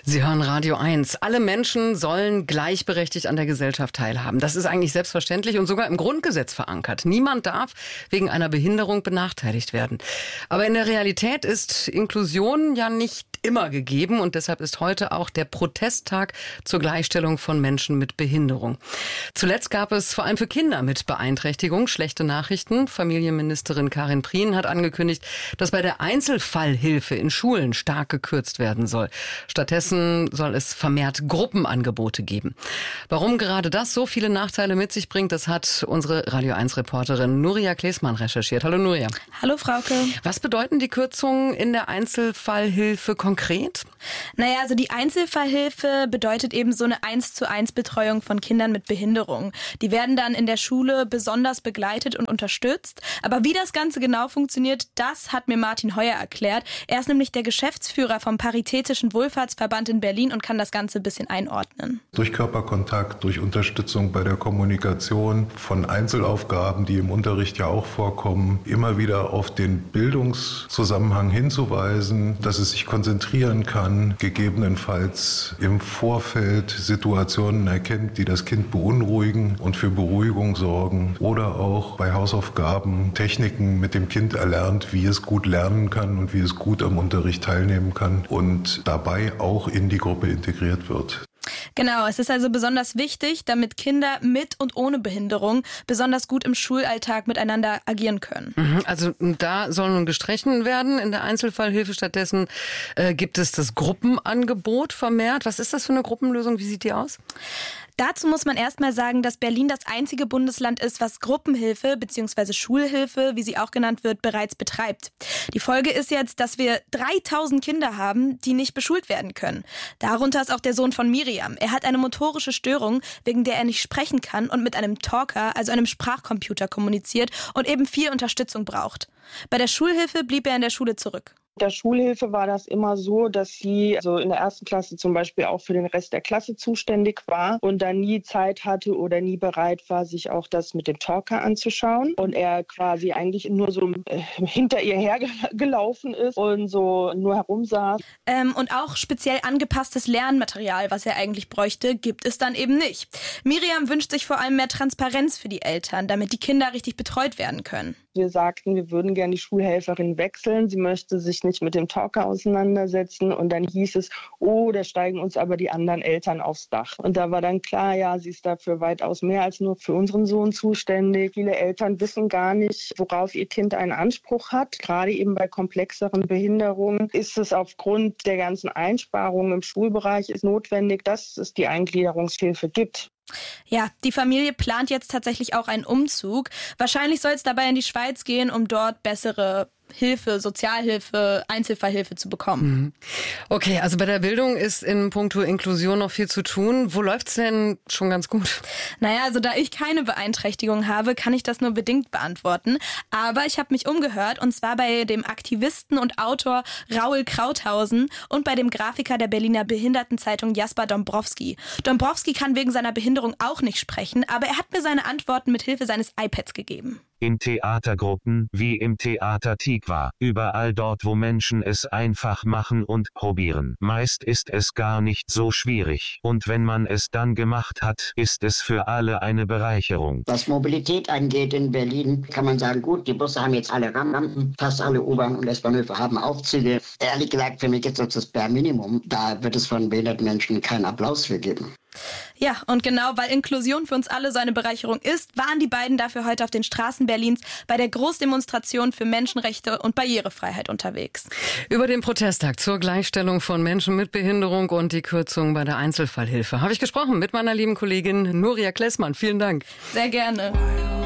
Sie hören Radio 1. Alle Menschen sollen gleichberechtigt an der Gesellschaft teilhaben. Das ist eigentlich selbstverständlich und sogar im Grundgesetz verankert. Niemand darf wegen einer Behinderung benachteiligt werden. Aber in der Realität ist Inklusion ja nicht immer gegeben und deshalb ist heute auch der Protesttag zur Gleichstellung von Menschen mit Behinderung. Zuletzt gab es vor allem für Kinder mit Beeinträchtigung schlechte Nachrichten. Familienministerin Karin Prien hat angekündigt, dass bei der Einzelfallhilfe in Schulen stark gekürzt werden soll. Stattdessen soll es vermehrt Gruppenangebote geben. Warum gerade das so viele Nachteile mit sich bringt, das hat unsere Radio 1-Reporterin Nuria Klesmann recherchiert. Hallo Nuria. Hallo Frauke. Was bedeuten die Kürzungen in der Einzelfallhilfe konkret? Naja, also die Einzelfallhilfe bedeutet eben so eine 1:1 Betreuung von Kindern mit Behinderung. Die werden dann in der Schule besonders begleitet und unterstützt. Aber wie das Ganze genau funktioniert, das hat mir Martin Heuer erklärt. Er ist nämlich der Geschäftsführer vom Paritätischen Wohlfahrtsverband in Berlin und kann das Ganze ein bisschen einordnen. Durch Körperkontakt, durch Unterstützung bei der Kommunikation von Einzelaufgaben, die im Unterricht ja auch vorkommen, immer wieder auf den Bildungszusammenhang hinzuweisen, dass es sich konzentrieren kann, gegebenenfalls im Vorfeld Situationen erkennt, die das Kind beunruhigen und für Beruhigung sorgen oder auch bei Hausaufgaben Techniken mit dem Kind erlernt, wie es gut lernen kann und wie es gut am Unterricht teilnehmen kann und dabei auch in die Gruppe integriert wird. Genau, es ist also besonders wichtig, damit Kinder mit und ohne Behinderung besonders gut im Schulalltag miteinander agieren können. Also da soll nun gestrichen werden in der Einzelfallhilfe. Stattdessen gibt es das Gruppenangebot vermehrt. Was ist das für eine Gruppenlösung? Wie sieht die aus? Dazu muss man erstmal sagen, dass Berlin das einzige Bundesland ist, was Gruppenhilfe bzw. Schulhilfe, wie sie auch genannt wird, bereits betreibt. Die Folge ist jetzt, dass wir 3000 Kinder haben, die nicht beschult werden können. Darunter ist auch der Sohn von Miriam. Er hat eine motorische Störung, wegen der er nicht sprechen kann und mit einem Talker, also einem Sprachcomputer, kommuniziert und eben viel Unterstützung braucht. Bei der Schulhilfe blieb er in der Schule zurück. In der Schulhilfe war das immer so, dass sie also in der ersten Klasse zum Beispiel auch für den Rest der Klasse zuständig war und dann nie Zeit hatte oder nie bereit war, sich auch das mit dem Talker anzuschauen. Und er quasi eigentlich nur so hinter ihr hergelaufen ist und so nur herumsaß. Und auch speziell angepasstes Lernmaterial, was er eigentlich bräuchte, gibt es dann eben nicht. Miriam wünscht sich vor allem mehr Transparenz für die Eltern, damit die Kinder richtig betreut werden können. Wir sagten, wir würden gerne die Schulhelferin wechseln. Sie möchte sich nicht mit dem Talker auseinandersetzen. Und dann hieß es, da steigen uns aber die anderen Eltern aufs Dach. Und da war dann klar, ja, sie ist dafür weitaus mehr als nur für unseren Sohn zuständig. Viele Eltern wissen gar nicht, worauf ihr Kind einen Anspruch hat. Gerade eben bei komplexeren Behinderungen ist es aufgrund der ganzen Einsparungen im Schulbereich ist notwendig, dass es die Eingliederungshilfe gibt. Ja, die Familie plant jetzt tatsächlich auch einen Umzug. Wahrscheinlich soll es dabei in die Schweiz gehen, um dort bessere Hilfe, Sozialhilfe, Einzelfallhilfe zu bekommen. Okay, also bei der Bildung ist in puncto Inklusion noch viel zu tun. Wo läuft's denn schon ganz gut? Naja, also da ich keine Beeinträchtigung habe, kann ich das nur bedingt beantworten. Aber ich habe mich umgehört und zwar bei dem Aktivisten und Autor Raoul Krauthausen und bei dem Grafiker der Berliner Behindertenzeitung Jasper Dombrowski. Dombrowski kann wegen seiner Behinderung auch nicht sprechen, aber er hat mir seine Antworten mit Hilfe seines iPads gegeben. In Theatergruppen, wie im Theater Tikva, überall dort, wo Menschen es einfach machen und probieren. Meist ist es gar nicht so schwierig. Und wenn man es dann gemacht hat, ist es für alle eine Bereicherung. Was Mobilität angeht in Berlin, kann man sagen, gut, die Busse haben jetzt alle Rampen, fast alle U-Bahn- und S-Bahnhöfe haben Aufzüge. Ehrlich gesagt, für mich ist das Bare Minimum. Da wird es von behinderten Menschen keinen Applaus für geben. Ja, und genau, weil Inklusion für uns alle so eine Bereicherung ist, waren die beiden dafür heute auf den Straßen Berlins bei der Großdemonstration für Menschenrechte und Barrierefreiheit unterwegs. Über den Protesttag zur Gleichstellung von Menschen mit Behinderung und die Kürzung bei der Einzelfallhilfe habe ich gesprochen mit meiner lieben Kollegin Nuria Klesmann. Vielen Dank. Sehr gerne.